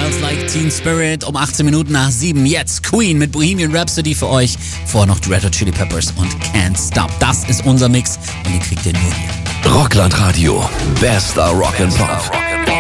Smells Like Teen Spirit um 18 Minuten nach 7. Jetzt Queen mit Bohemian Rhapsody für euch. Vorher noch die Red Hot Chili Peppers und Can't Stop. Das ist unser Mix und den kriegt ihr nur hier. Rockland Radio. Bester Rock'n'Pop.